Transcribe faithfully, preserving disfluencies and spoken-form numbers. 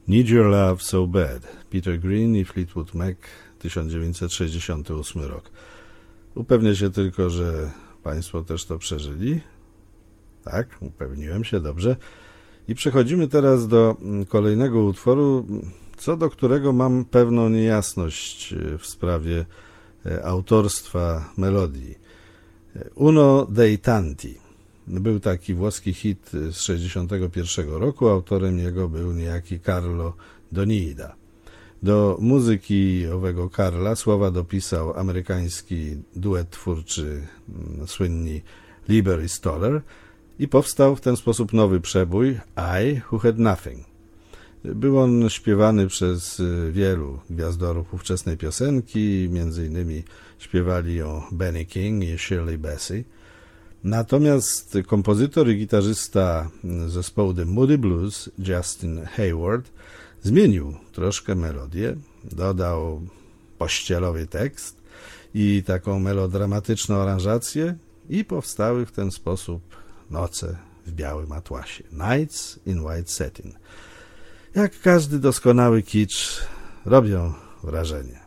Need Your Love So Bad, Peter Green i Fleetwood Mac, tysiąc dziewięćset sześćdziesiąty ósmy rok. Upewnię się tylko, że Państwo też to przeżyli. Tak, upewniłem się, dobrze. I przechodzimy teraz do kolejnego utworu, co do którego mam pewną niejasność w sprawie autorstwa melodii. Uno dei tanti. Był taki włoski hit z sześćdziesiątego pierwszego roku, autorem jego był niejaki Carlo Donida. Do muzyki owego Carla słowa dopisał amerykański duet twórczy słynni Lieber i Stoller i powstał w ten sposób nowy przebój I Who Had Nothing. Był on śpiewany przez wielu gwiazdorów ówczesnej piosenki, między innymi śpiewali o Benny King i Shirley Bassey. Natomiast kompozytor i gitarzysta zespołu The Moody Blues, Justin Hayward, zmienił troszkę melodię, dodał pościelowy tekst i taką melodramatyczną aranżację i powstały w ten sposób Noce w białym atłasie, Nights in White Satin. Jak każdy doskonały kicz, robią wrażenie.